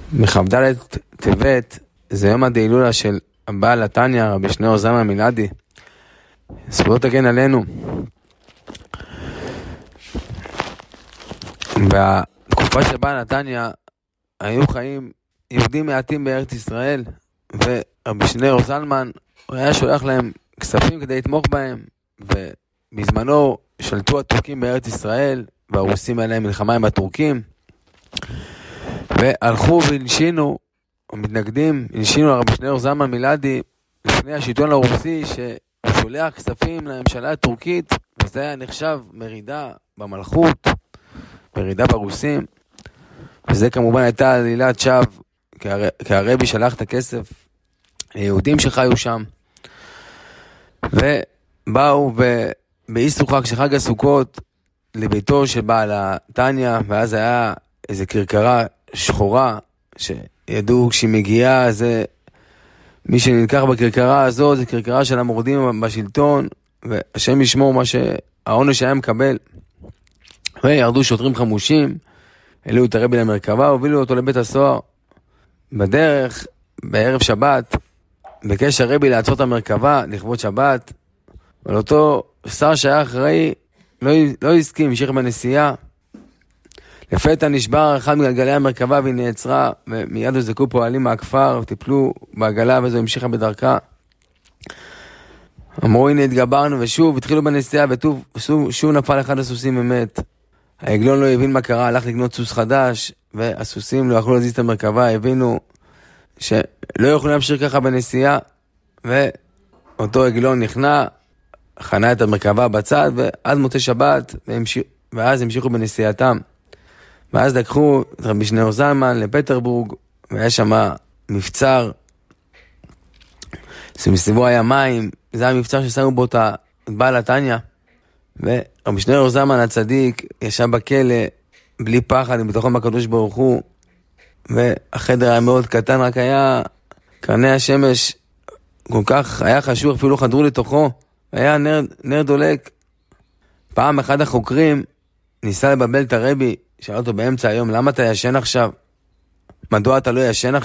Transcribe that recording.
בכ"ד טבת זה יום הדילולה של הבעל התניא, רבי שניאור זלמן מלאדי. זכותו תגן עלינו. בתקופה של בעל התניא היו חיים יהודים מעטים בארץ ישראל, ורבי שניאור זלמן היה שולח להם כספים כדי לתמוך בהם, ובזמנו שלטו הטורקים בארץ ישראל, והרוסים עליהם מלחמה עם הטורקים, והלכו והלשינו, המתנגדים, הלשינו לרבי שניאור זלמן מלאדי לפני השלטון הרוסי, שהוא שולח כספים לממשלה הטורקית, וזה היה נחשב מרידה במלכות, מרידה ברוסים, וזה כמובן הייתה עלילת שווא, כי הרבי שלח את הכסף ליהודים שחיו שם, ובאו באיסור חג הסוכות לביתו של בעל התניא, ואז היה איזה כרכרה שחורה, שידעו כשהיא מגיעה, זה מי שנלקח בכרכרה הזו, זה כרכרה של המורדים בשלטון, והשם ישמור מה שהעונש היה מקבל. וירדו שוטרים חמושים, העלו את הרבי למרכבה, הובילו אותו לבית הסוהר. בדרך, בערב שבת, ביקש הרבי לעצור את המרכבה לכבוד שבת, אבל אותו שר שהיה אחראי לא הסכים, המשיך בנסיעה. לפתע נשבר אחד מגלגלי המרכבה והיא נעצרה, ומיד הוזעקו פועלים מהכפר וטיפלו בעגלה, וזו המשיכה בדרכה. אמרו הנה התגברנו, ושוב התחילו בנסיעה, ושוב נפל אחד הסוסים ומת. העגלון לא הבין מה קרה, הלך לקנות סוס חדש, והסוסים לא יכלו להזיז את המרכבה, הבינו שלא יכולים להמשיך ככה בנסיעה, ואותו עגלון נכנע, חנה את המרכבה בצד, ועד מוצאי שבת, ואז המשיכו בנסיעתם. ואז לקחו את רבי שניאור זלמן לפטרבורג, והיה שם מבצר, שמסביבו היה מים, זה היה מבצר ששמו בו את בעל התניא, ורבי שניאור זלמן הצדיק ישב בכלא בלי פחד, ובתוכו בקדוש ברוך הוא, והחדר היה מאוד קטן, רק היה קרני השמש כל כך היה חשוך, אפילו חדרו לתוכו, היה נר דולק. פעם אחד החוקרים ניסה לבלבל את הרבי, שאל אותו באמצע היום, למה אתה ישן עכשיו? מדוע אתה לא ישן עכשיו?